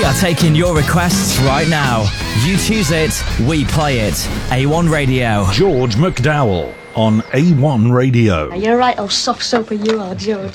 We are taking your requests right now. You choose it, we play it. A1 Radio. George McDowell on A1 Radio. You're right, old soft soaper you are, George.